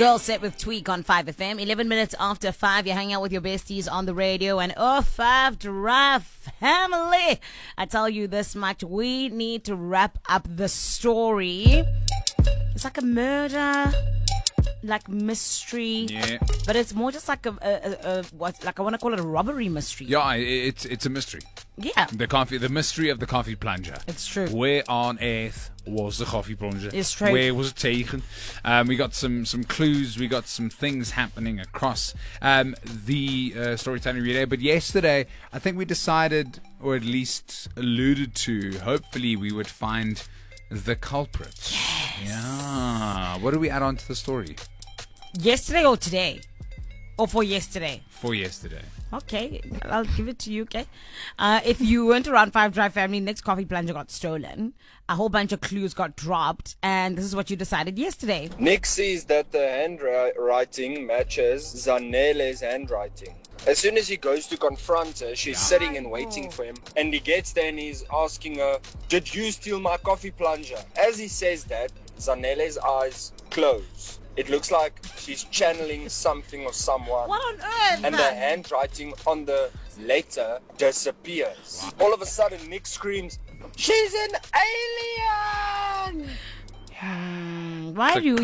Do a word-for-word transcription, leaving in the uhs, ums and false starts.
Girl Set with Tweak on five F M. eleven minutes after five, you're hanging out with your besties on the radio. And oh, five Drive family. I tell you this much, we need to wrap up the story. It's like a murder, like mystery. Yeah. But it's more just like a, a, a, a what, like I want to call it a robbery mystery. Yeah, it's it's a mystery. Yeah. The coffee, the mystery of the coffee plunger. It's true. Where on earth was the coffee plunger? It's true. Where was it taken? Um, we got some, some clues. We got some things happening across um, the uh, storytelling relay. But yesterday, I think we decided, or at least alluded to, hopefully we would find the culprit. Yes. Yeah. What do we add on to the story? Yesterday or today? Or for yesterday? For yesterday. Okay, I'll give it to you, okay? Uh, if you weren't around Five Drive family, next coffee plunger got stolen. A whole bunch of clues got dropped. And this is what you decided yesterday. Nick sees that the handwriting matches Zanele's handwriting. As soon as he goes to confront her, she's sitting and waiting for him. And he gets there and he's asking her, "Did you steal my coffee plunger?" As he says that, Zanele's eyes close. It looks like she's channeling something or someone. What on earth? And the handwriting on the letter disappears. All of a sudden, Nick screams, "She's an alien!" Hmm, why do you